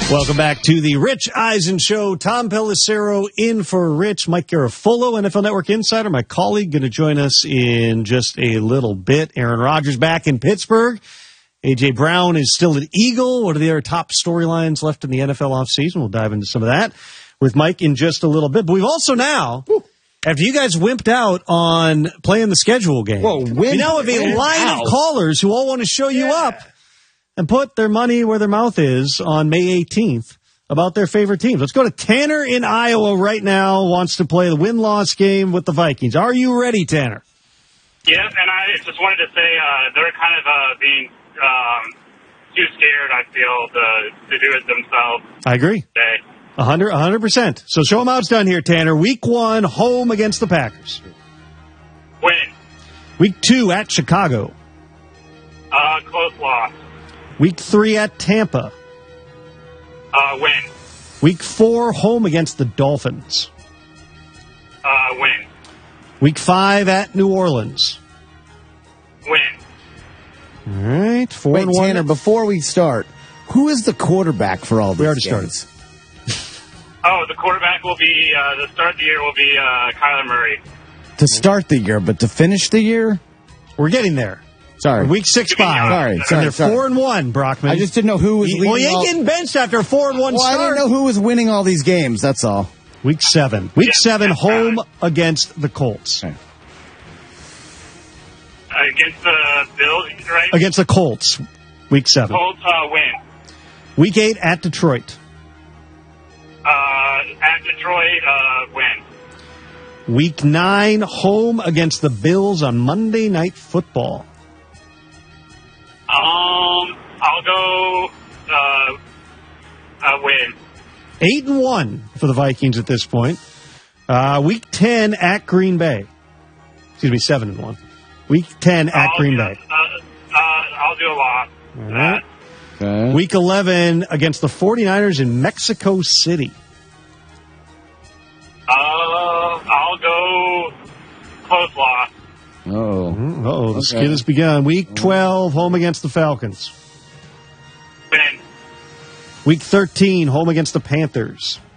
Welcome back to the Rich Eisen Show. Tom Pelissero in for Rich. Mike Garafolo, NFL Network insider, my colleague, going to join us in just a little bit. Aaron Rodgers back in Pittsburgh. A.J. Brown is still an Eagle. What are the other top storylines left in the NFL offseason? We'll dive into some of that with Mike in just a little bit. But we've also now, after you guys wimped out on playing the schedule game, we now have a line of callers who all want to show you up and put their money where their mouth is on May 18th about their favorite teams. Let's go to Tanner in Iowa right now, wants to play the win-loss game with the Vikings. Are you ready, Tanner? Yes, and I just wanted to say they're kind of being too scared, I feel, to do it themselves. I agree. Today. 100%. So show them how it's done here, Tanner. Week 1, home against the Packers. Win. Week 2, at Chicago. Close loss. Week 3, at Tampa. Win. Week 4, home against the Dolphins. Win. Week 5, at New Orleans. Win. All right, 4-1. Wait, Tanner, before we start, who is the quarterback for all these We already games? started. Oh, the quarterback will be, the start of the year will be Kyler Murray. To start the year, but to finish the year? We're getting there. Sorry. Week 6 bye. Sorry. And they're 4-1, Brockman. I just didn't know who was leading. Well, he ain't getting benched after a 4-1 start. Well, I didn't know who was winning all these games, that's all. Week 7. Week 7, home against the Colts. Okay. Against the Bills, right? Against the Colts, Week 7. Colts, win. Week 8, at Detroit. At Detroit, win. Week 9, home against the Bills on Monday Night Football. I'll go, win. 8-1 for the Vikings at this point. Week 10, at Green Bay. Excuse me, 7-1. Week 10, at Green Bay. I'll do a loss. All right. Okay. Week 11, against the 49ers in Mexico City. I'll go close loss. Oh. The skid has begun. Week 12, home against the Falcons. Win. Week 13, home against the Panthers.